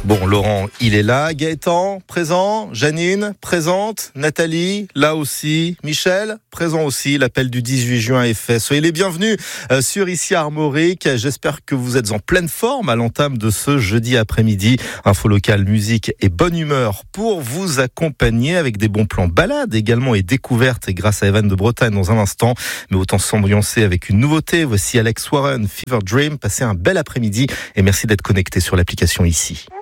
Bon, Laurent, il est là. Gaëtan, présent. Janine, présente. Nathalie, là aussi. Michel, présent aussi. L'appel du 18 juin est fait. Soyez les bienvenus sur Ici Armorique. J'espère que vous êtes en pleine forme à l'entame de ce jeudi après-midi. Info locale, musique et bonne humeur pour vous accompagner avec des bons plans balades également et découvertes et grâce à Evan de Bretagne dans un instant. Mais autant s'ambiancer avec une nouveauté. Voici Alex Warren, Fever Dream. Passez un bel après-midi et merci d'être connecté sur l'application Ici.